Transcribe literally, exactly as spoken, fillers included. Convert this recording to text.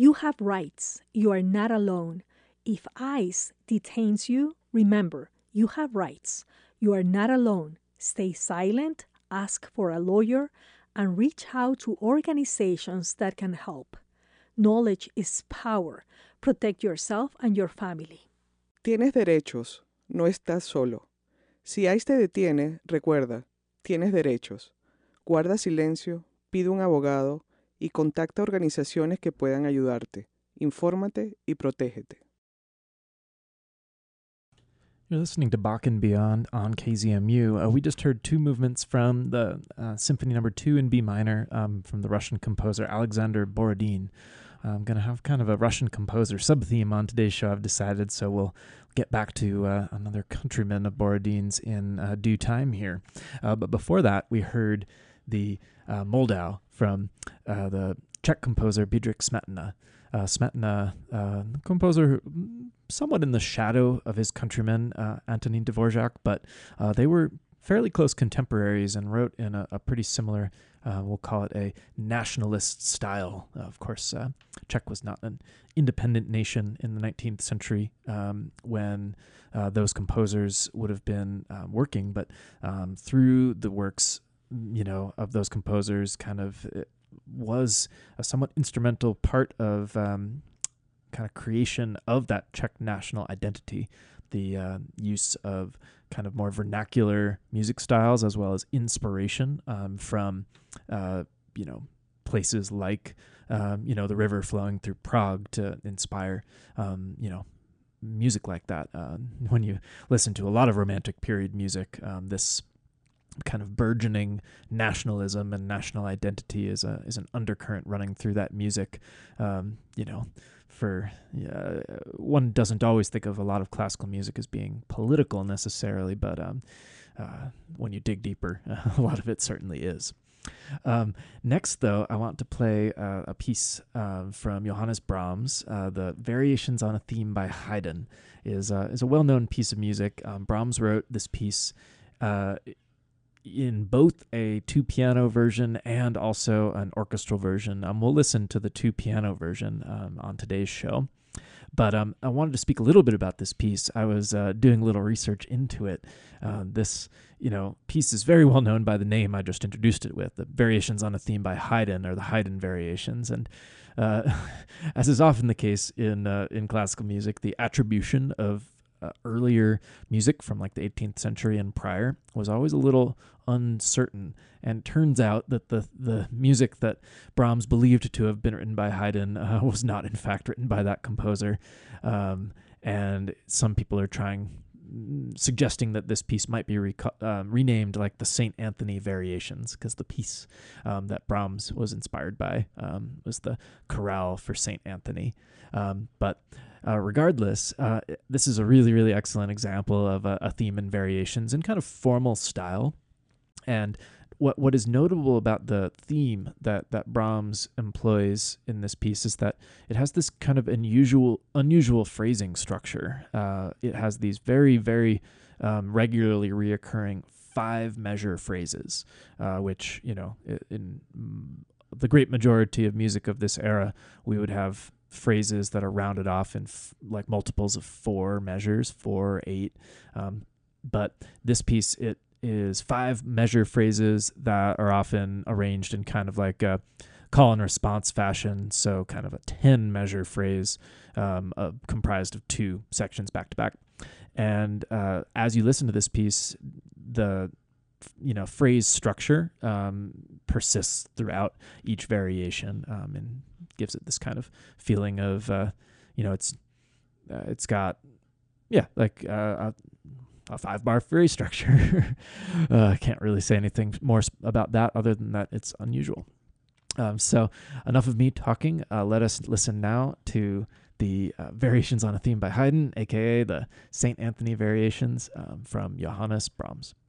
You have rights. You are not alone. If ICE detains you, remember, you have rights. You are not alone. Stay silent, ask for a lawyer, and reach out to organizations that can help. Knowledge is power. Protect yourself and your family. Tienes derechos, no estás solo. Si ICE te detiene, recuerda, tienes derechos. Guarda silencio, pide un abogado y contacta organizaciones que puedan ayudarte. Infórmate y protégete. You're listening to Bach and Beyond on K Z M U. Uh, we just heard two movements from the uh, Symphony Number Two in B minor um, from the Russian composer Alexander Borodin. I'm going to have kind of a Russian composer sub-theme on today's show, I've decided, so we'll get back to uh, another countryman of Borodin's in uh, due time here. Uh, but before that, we heard the uh, Moldau from uh, the Czech composer Bedřich Smetana. Uh, Smetana, uh, composer somewhat in the shadow of his countryman, uh, Antonín Dvořák, but uh, they were fairly close contemporaries and wrote in a, a pretty similar, uh, we'll call it a nationalist style. Uh, of course, uh, Czech was not an independent nation in the nineteenth century um, when uh, those composers would have been uh, working, but um, through the works, you know, of those composers kind of it was a somewhat instrumental part of um, kind of creation of that Czech national identity, the uh, use of kind of more vernacular music styles as well as inspiration um, from, uh, you know, places like, um, you know, the river flowing through Prague to inspire, um, you know, music like that. Uh, when you listen to a lot of Romantic period music, um, this kind of burgeoning nationalism and national identity is a is an undercurrent running through that music. Um, you know, for uh, one doesn't always think of a lot of classical music as being political necessarily, but um, uh, when you dig deeper, a lot of it certainly is. Um, next, though, I want to play uh, a piece uh, from Johannes Brahms. Uh, the Variations on a Theme by Haydn is uh, is a well-known piece of music. Um, Brahms wrote this piece Uh, in both a two-piano version and also an orchestral version. Um, we'll listen to the two-piano version um, on today's show. But um, I wanted to speak a little bit about this piece. I was uh, doing a little research into it. Uh, this, you know, piece is very well known by the name I just introduced it with, the Variations on a Theme by Haydn, or the Haydn Variations. And uh, as is often the case in uh, in classical music, the attribution of Uh, earlier music from like the eighteenth century and prior was always a little uncertain, and turns out that the the music that Brahms believed to have been written by Haydn uh, was not in fact written by that composer, um, and some people are trying suggesting that this piece might be reco- um, renamed like the Saint Anthony Variations, because the piece um, that Brahms was inspired by um, was the chorale for Saint Anthony, um, but Uh, regardless, uh, this is a really, really excellent example of a, a theme and variations in kind of formal style. And what what is notable about the theme that, that Brahms employs in this piece is that it has this kind of unusual unusual phrasing structure. Uh, it has these very, very um, regularly reoccurring five measure phrases, uh, which, you know, in, in the great majority of music of this era, we would have phrases that are rounded off in f- like multiples of four measures, four, eight. Um, but this piece, it is five measure phrases that are often arranged in kind of like a call and response fashion. So kind of a ten measure phrase um, uh, comprised of two sections back to back. And uh, as you listen to this piece, the you know phrase structure um, persists throughout each variation um, and gives it this kind of feeling of uh, you know it's uh, it's got yeah like uh, a, a five bar phrase structure. uh, I can't really say anything more about that other than that it's unusual. Um, so enough of me talking. Uh, let us listen now to the uh, Variations on a Theme by Haydn, aka the Saint Anthony Variations um, from Johannes Brahms.